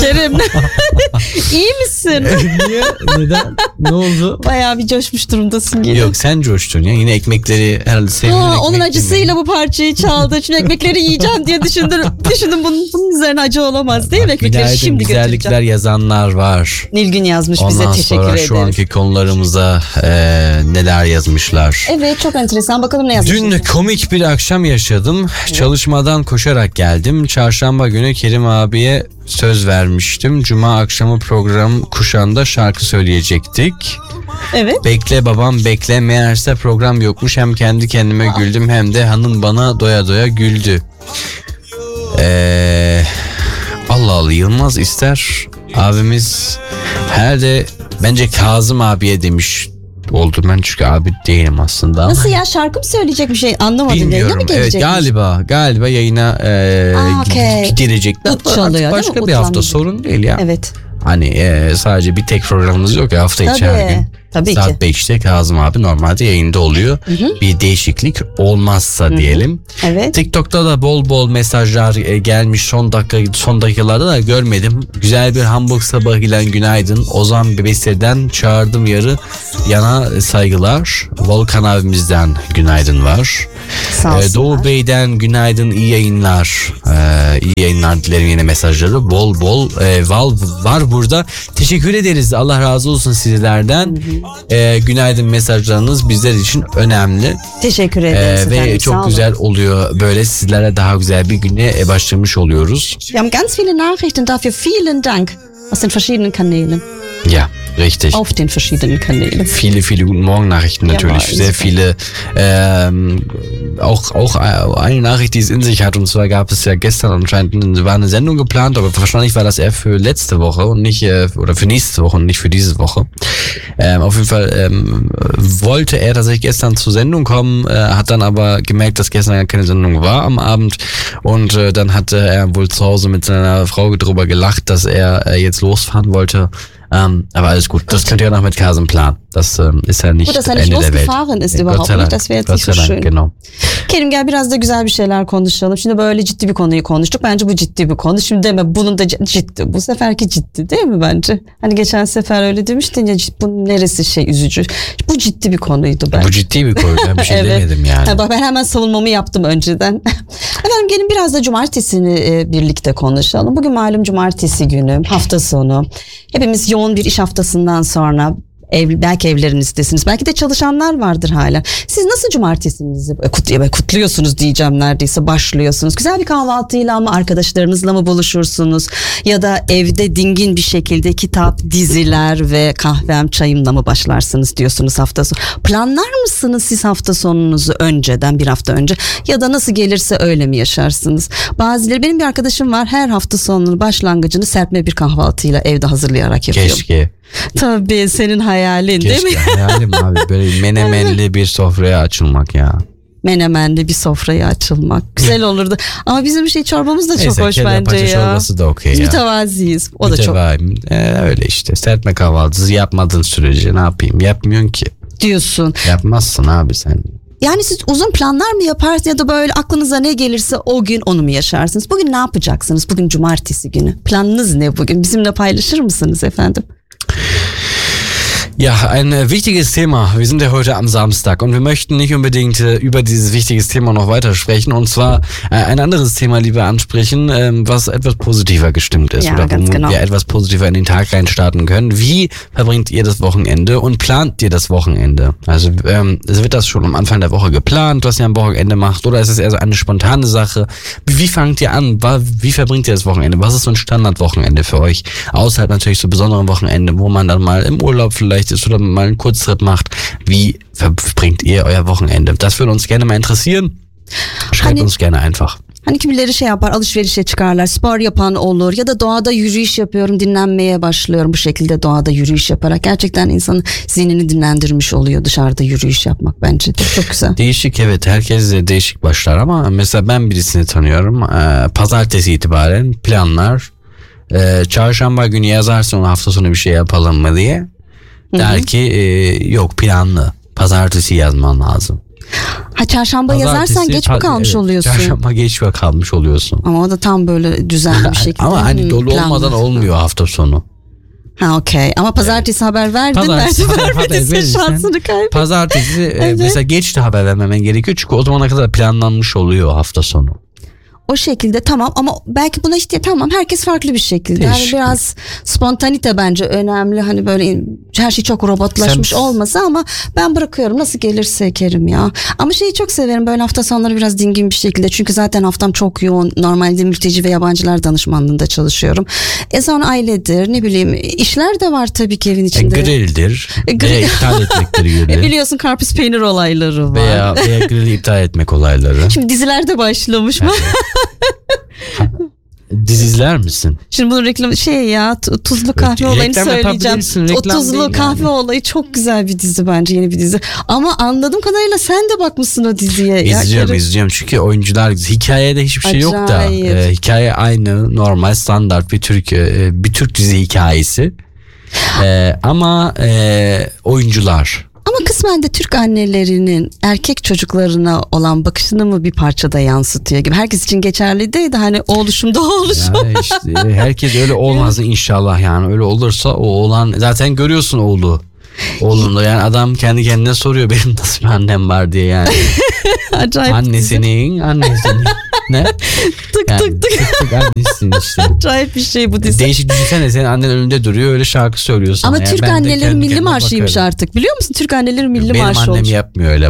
Kerim iyi misin? Niye? Neden? Ne oldu? Bayağı bir coşmuş durumdasın yine. Yok sen coştun ya. Yine ekmekleri herhalde sevdiğin Onun acısıyla bu parçayı çaldı. Şimdi ekmekleri yiyeceğim diye düşündüm bunun üzerine acı olamaz değil mi? Ekmekleri şimdi güzellikler götüreceğim. yazanlar var. Nilgün yazmış Ondan bize, teşekkür sonra ederim. şu anki konularımıza neler yazmışlar. Evet, çok enteresan, bakalım ne yazmışlar. Dün komik bir akşam yaşadım. Çalışmadan koşarak geldim. Çarşamba günü Kerim abiye söz vermiştim. Cuma akşamı program kuşağında şarkı söyleyecektik. Evet. Bekle babam bekle, meğerse program yokmuş. Hem kendi kendime güldüm hem de hanım bana doya doya güldü. Allah Allah, Yılmaz İster abimiz herhalde bence Kazım abiye demiş oldu. Ben çünkü abi değilim aslında. Nasıl ya, şarkı mı söyleyecek, bir şey anlamadım. Bilmiyorum. Evet, galiba yayına girecekler. Ut çalıyor, başka değil mi? bir hafta Utlandı. sorun değil ya. Evet. Hani sadece bir tek programımız yok ya, hafta içi her gün. Tabii Saat ki. 5'te Kazım abi normalde yayında oluyor. Bir değişiklik olmazsa diyelim. Evet. TikTok'ta da bol bol mesajlar gelmiş son dakikalarda da görmedim. Güzel bir Hamburg sabahıyla günaydın. Ozan Bebesir'den çağırdım yarı yana saygılar. Volkan abimizden günaydın var. Sağ olsunlar. Doğu Bey'den günaydın, iyi yayınlar. İyi yayınlar dilerim, yine mesajları bol bol var burada. Teşekkür ederiz. Allah razı olsun sizlerden. Günaydın mesajlarınız bizler için önemli. Teşekkür ederiz efendim. Ve çok sağ güzel olun. oluyor. Böyle sizlerle daha güzel bir güne başlamış oluyoruz. Wir haben ganz viele Nachrichten dafür. Vielen Dank. Aus den verschiedenen Kanälen. Ja, richtig. Auf den verschiedenen Kanälen. Viele guten Morgen Nachrichten natürlich. Jawohl, Sehr super. viele, auch eine Nachricht, die es in sich hat. Und zwar gab es ja gestern anscheinend, war eine Sendung geplant, aber wahrscheinlich war das eher für letzte Woche und nicht, oder für nächste Woche und nicht für diese Woche. Auf jeden Fall wollte er tatsächlich gestern zur Sendung kommen, hat dann aber gemerkt, dass gestern ja keine Sendung war am Abend. Und dann hat er wohl zu Hause mit seiner Frau drüber gelacht, dass er jetzt losfahren wollte. Aber alles gut. Das könnt ihr auch noch mit Kasem planen. Das ist ja nicht Gut, dass das er nicht Ende der Welt. losgefahren ist Gott überhaupt sei nicht. Dank. Das wäre jetzt Gott nicht so sei Dank, schön. genau. Kerim, gel biraz da güzel bir şeyler konuşalım. Şimdi böyle ciddi bir konuyu konuştuk. Bence bu ciddi bir konu. Şimdi deme bunun da ciddi. Bu seferki ciddi değil mi bence? Hani geçen sefer öyle demiştin ya, bunun neresi üzücü. Bu ciddi bir konuydu bence. Bu ciddi bir konu. Ben bir şey demedim yani. Ha, bak, ben hemen savunmamı yaptım önceden. Efendim, gelin biraz da cumartesini birlikte konuşalım. Bugün malum cumartesi günü, hafta sonu. Hepimiz yoğun bir iş haftasından sonra belki evlerinizdesiniz. Belki de çalışanlar vardır hala. Siz nasıl cumartesinizi kutluyorsunuz diyeceğim neredeyse, başlıyorsunuz. Güzel bir kahvaltıyla mı, arkadaşlarınızla mı buluşursunuz? Ya da evde dingin bir şekilde kitap, diziler ve kahvem, çayımla mı başlarsınız diyorsunuz hafta sonu? Planlar mısınız siz hafta sonunuzu önceden, bir hafta önce? Ya da nasıl gelirse öyle mi yaşarsınız? Bazıları, benim bir arkadaşım var, her hafta sonunun başlangıcını serpme bir kahvaltıyla evde hazırlayarak yapıyor. Keşke. Tabii, senin hayalin değil mi? Keşke hayalim abi. Böyle menemenli bir sofraya açılmak ya. Menemenli bir sofraya açılmak. Güzel olurdu. Ama bizim çorbamız da çok Neyse, hoş kelle bence paça ya. çorbası da okey Biz ya. mütevaziyiz. O da çok Öyle işte. Serpme kahvaltısı yapmadığın sürece ne yapayım? Yapmıyorsun ki. diyorsun. Yapmazsın abi sen. Yani siz uzun planlar mı yaparsınız ya da böyle aklınıza ne gelirse o gün onu mu yaşarsınız? Bugün ne yapacaksınız? Bugün cumartesi günü. Planınız ne bugün? Bizimle paylaşır mısınız efendim? Ja, ein wichtiges Thema. Wir sind ja heute am Samstag und wir möchten nicht unbedingt über dieses wichtiges Thema noch weitersprechen. Und zwar ein anderes Thema lieber ansprechen, was etwas positiver gestimmt ist. Ja, oder ganz wo genau. wir etwas positiver in den Tag reinstarten können. Wie verbringt ihr das Wochenende und plant ihr das Wochenende? Also wird das schon am Anfang der Woche geplant, was ihr am Wochenende macht? Oder ist es eher so eine spontane Sache? Wie fangt ihr an? Wie verbringt ihr das Wochenende? Was ist so ein Standardwochenende für euch? Außerhalb natürlich so besonderen Wochenende, wo man dann mal im Urlaub vielleicht ist oder mal einen Kurztrip macht. Wie verbringt ihr euer Wochenende? Das würde uns gerne mal interessieren. Schreibt uns gerne einfach. Hani kimileri yapar, alışverişe çıkarlar, spor yapan olur ya da doğada yürüyüş yapıyorum, dinlenmeye başlıyorum, bu şekilde doğada yürüyüş yaparak. Gerçekten insanın zihnini dinlendirmiş oluyor dışarıda yürüyüş yapmak, bence de çok güzel. Değişik, evet, herkes de değişik başlar ama mesela ben birisini tanıyorum. Pazartesi itibaren planlar. Çarşamba günü yazarsın ona hafta sonu bir şey yapalım mı diye. Der ki yok, planlı. Pazartesi yazman lazım. Ha, çarşamba yazarsan geç mi kalmış oluyorsun? Çarşamba geç mi kalmış oluyorsun. Ama o da tam böyle düzenli bir şekilde. Ama hani dolu olmadan olmuyor hafta sonu. Ha okey. Ama pazartesi haber verdin. Vermediyse şansını kaybet. Pazartesi mesela geç de haber vermemen gerekiyor. Çünkü o zamana kadar planlanmış oluyor hafta sonu. O şekilde tamam ama belki buna işte tamam herkes farklı bir şekilde. Değişik. Yani biraz spontanite bence önemli. Hani böyle her şey çok robotlaşmış olmasa ama ben bırakıyorum nasıl gelirse Kerim ya. Ama şeyi çok severim böyle hafta sonları biraz dingin bir şekilde. Çünkü zaten haftam çok yoğun. Normalde mülteci ve yabancılar danışmanlığında çalışıyorum. Sonra ailedir ne bileyim işler de var tabii ki evin içinde. Grilldir. Veya iptal etmekleri gibi. Biliyorsun karpuz peynir olayları var. Veya grilli iptal etmek olayları. Şimdi diziler de başlamış mı? Dizi izler misin? Şimdi bunun reklamı tuzlu kahve olayını söyleyeceğim. O tuzlu kahve olayı çok güzel bir dizi bence, yeni bir dizi. Ama anladığım kadarıyla sen de bakmışsın o diziye. İzliyorum çünkü oyuncular hikayede hiçbir şey yok da hikaye aynı normal standart bir Türk dizi hikayesi. Ama oyuncular. Ama kısmen de Türk annelerinin erkek çocuklarına olan bakışını mı bir parçada yansıtıyor gibi. Herkes için geçerli değil de hani oğluşum da oğluşum. Yani işte, herkes öyle olmaz inşallah, yani öyle olursa o oğlan zaten görüyorsun oğlunda yani adam kendi kendine soruyor benim nasıl bir annem var diye yani. Acayip. Annesinin ne? Tık tık tık. Annesin işte. Acayip bir şey bu dizi. Değişik düşünsene, senin annen önünde duruyor öyle şarkı söylüyor sana. Ama Türk annelerin milli marşıymış artık, biliyor musun? Türk annelerin milli marşı olmuş. Benim annem yapmıyor öyle.